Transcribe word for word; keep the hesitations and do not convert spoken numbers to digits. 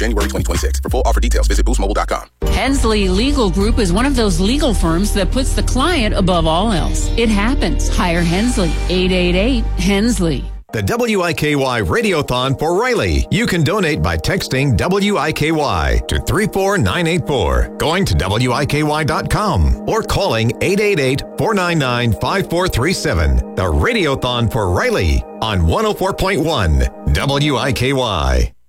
January twenty twenty-six. For full offer details, visit boost mobile dot com. Hensley Legal Group is one of those legal firms that puts the client above all else. It happens. Hire Hensley. eight eight eight, Hensley. The W I K Y Radiothon for Riley. You can donate by texting W I K Y to three four nine eight four, going to W I K Y dot com, or calling eight eight eight, four nine nine, five four three seven. The Radiothon for Riley on one oh four point one W I K Y.